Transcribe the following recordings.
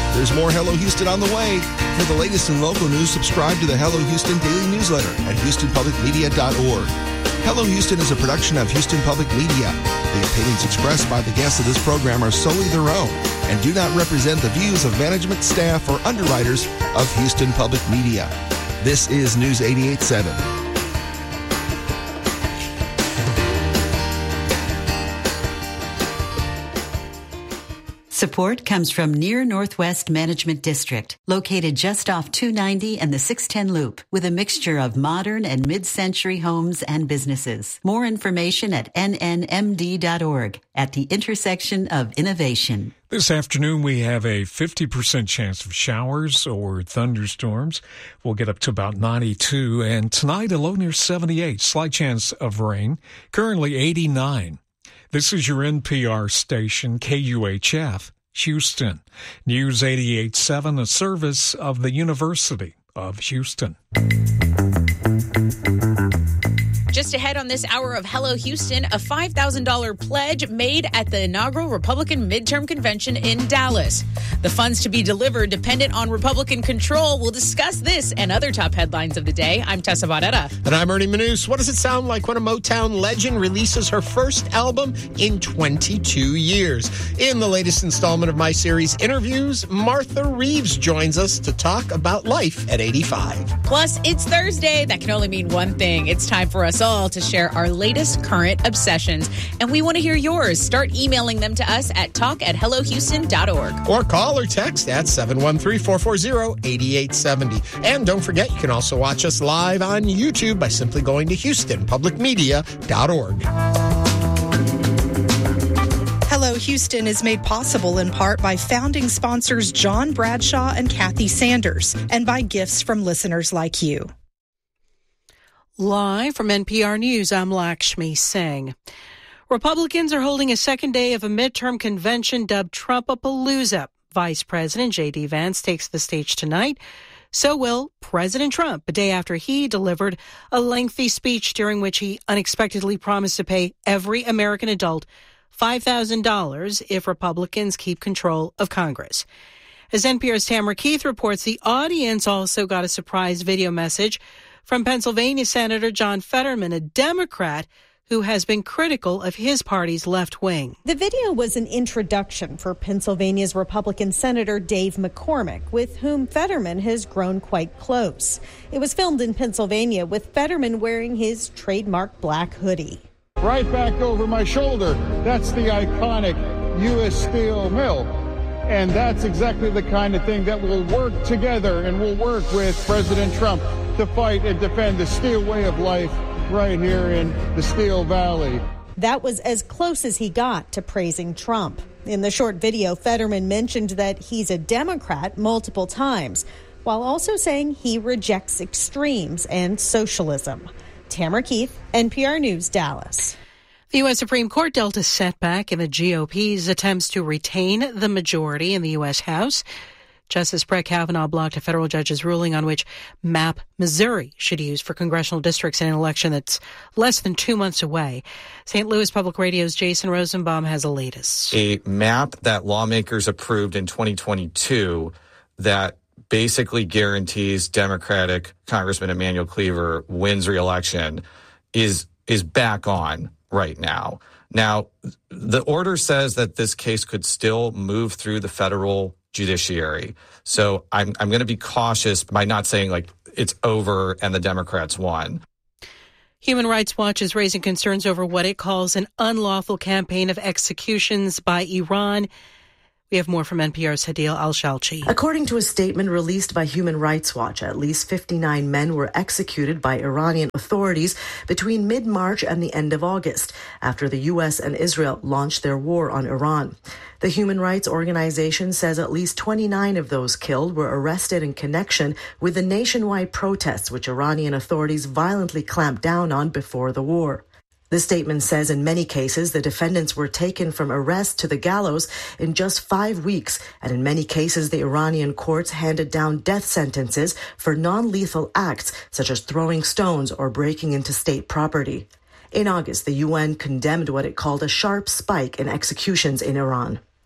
There's more Hello Houston on the way. For the latest in local news, subscribe to the Hello Houston daily newsletter at HoustonPublicMedia.org. Hello Houston is a production of Houston Public Media. The opinions expressed by the guests of this program are solely their own and do not represent the views of management, staff, or underwriters of Houston Public Media. This is News 88.7. Support comes from Near Northwest Management District, located just off 290 and the 610 Loop, with a mixture of modern and mid-century homes and businesses. More information at nnmd.org, at the intersection of innovation. This afternoon, we have a 50% chance of showers or thunderstorms. We'll get up to about 92. And tonight, a low near 78. Slight chance of rain. Currently 89. This is your NPR station, KUHF, Houston. News 88.7, a service of the University of Houston. Just ahead on this hour of Hello Houston, a $5,000 pledge made at the inaugural Republican midterm convention in Dallas. The funds to be delivered dependent on Republican control. We'll discuss this and other top headlines of the day. I'm Tessa Barrera. And I'm Ernie Manous. What does it sound like when a Motown legend releases her first album in 22 years? In the latest installment of my series, Interviews, Martha Reeves joins us to talk about life at 85. Plus, it's Thursday. That can only mean one thing. It's time for us all to share our latest current obsessions. And we want to hear yours. Start emailing them to us at talk@hellohouston.org. Or call or text at 713-440-8870. And don't forget, you can also watch us live on YouTube by simply going to HoustonPublicMedia.org. Hello Houston is made possible in part by founding sponsors John Bradshaw and Kathy Sanders, and by gifts from listeners like you. Live from NPR News, I'm Lakshmi Singh. Republicans are holding a second day of a midterm convention dubbed Trumpapalooza. Vice President J.D. Vance takes the stage tonight. So will President Trump, a day after he delivered a lengthy speech during which he unexpectedly promised to pay every American adult $5,000 if Republicans keep control of Congress. As NPR's Tamara Keith reports, the audience also got a surprise video message from Pennsylvania Senator John Fetterman, a Democrat who has been critical of his party's left wing. The video was an introduction for Pennsylvania's Republican Senator Dave McCormick, with whom Fetterman has grown quite close. It was filmed in Pennsylvania with Fetterman wearing his trademark black hoodie. Right back over my shoulder, that's the iconic U.S. Steel Mill. And that's exactly the kind of thing that will work together, and will work with President Trump to fight and defend the steel way of life right here in the Steel Valley. That was as close as he got to praising Trump. In the short video, Fetterman mentioned that he's a Democrat multiple times, while also saying he rejects extremes and socialism. Tamara Keith, NPR News, Dallas. The U.S. Supreme Court dealt a setback in the GOP's attempts to retain the majority in the U.S. House. Justice Brett Kavanaugh blocked a federal judge's ruling on which map Missouri should use for congressional districts in an election that's less than 2 months away. St. Louis Public Radio's Jason Rosenbaum has the latest. A map that lawmakers approved in 2022 that basically guarantees Democratic Congressman Emanuel Cleaver wins re-election is back on right now. Now, the order says that this case could still move through the federal judiciary. So I'm going to be cautious by not saying like it's over and the Democrats won. Human Rights Watch is raising concerns over what it calls an unlawful campaign of executions by Iran. We have more from NPR's Hadil Al-Shalchi. According to a statement released by Human Rights Watch, at least 59 men were executed by Iranian authorities between mid-March and the end of August, after the U.S. and Israel launched their war on Iran. The human rights organization says at least 29 of those killed were arrested in connection with the nationwide protests which Iranian authorities violently clamped down on before the war. The statement says in many cases, the defendants were taken from arrest to the gallows in just 5 weeks, and in many cases, the Iranian courts handed down death sentences for non-lethal acts, such as throwing stones or breaking into state property. In August, the UN condemned what it called a sharp spike in executions in Iran.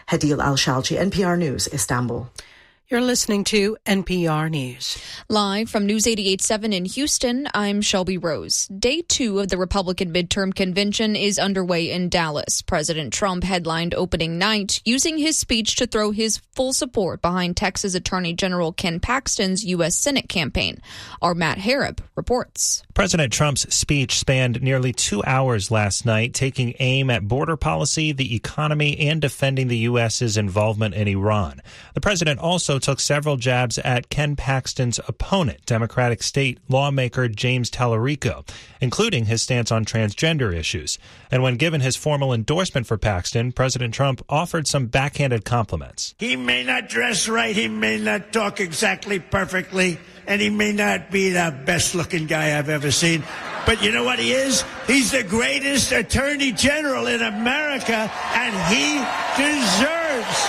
Hadil Al-Shalchi, NPR News, Istanbul. You're listening to NPR News. Live from News 88.7 in Houston, I'm Shelby Rose. Day 2 of the Republican midterm convention is underway in Dallas. President Trump headlined opening night, using his speech to throw his full support behind Texas Attorney General Ken Paxton's U.S. Senate campaign. Our Matt Harrop reports. President Trump's speech spanned nearly 2 hours last night, taking aim at border policy, the economy, and defending the U.S.'s involvement in Iran. The president also took several jabs at Ken Paxton's opponent, Democratic state lawmaker James Tallarico, including his stance on transgender issues. And when given his formal endorsement for Paxton, President Trump offered some backhanded compliments. He may not dress right, he may not talk exactly perfectly, and he may not be the best-looking guy I've ever seen. But you know what he is? He's the greatest attorney general in America, and he deserves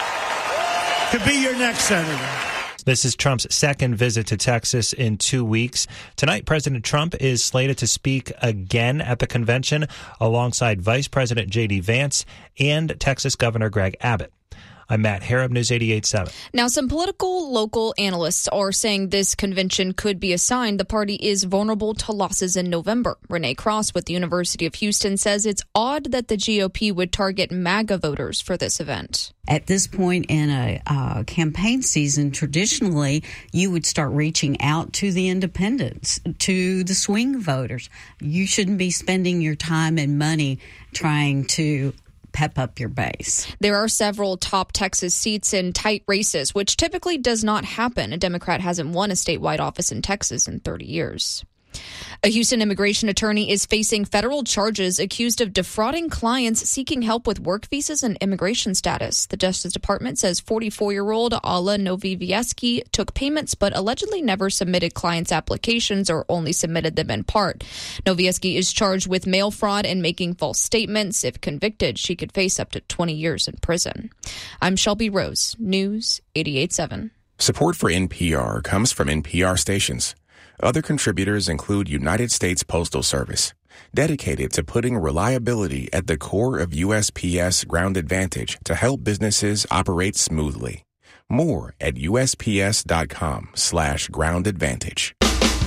to be your next senator. This is Trump's second visit to Texas in 2 weeks. Tonight, President Trump is slated to speak again at the convention alongside Vice President J.D. Vance and Texas Governor Greg Abbott. I'm Matt Harrop, News 88.7. Now, some political local analysts are saying this convention could be a sign the party is vulnerable to losses in November. Renee Cross with the University of Houston says it's odd that the GOP would target MAGA voters for this event. At this point in a campaign season, traditionally, you would start reaching out to the independents, to the swing voters. You shouldn't be spending your time and money trying to pep up your base. There are several top Texas seats in tight races, which typically does not happen. A Democrat hasn't won a statewide office in Texas in 30 years. A Houston immigration attorney is facing federal charges accused of defrauding clients seeking help with work visas and immigration status. The Justice Department says 44-year-old Alla Novivieski took payments but allegedly never submitted clients' applications or only submitted them in part. Novieski is charged with mail fraud and making false statements. If convicted, she could face up to 20 years in prison. I'm Shelby Rose, News 88.7. Support for NPR comes from NPR stations. Other contributors include United States Postal Service, dedicated to putting reliability at the core of USPS Ground Advantage to help businesses operate smoothly. More at USPS.com/groundadvantage.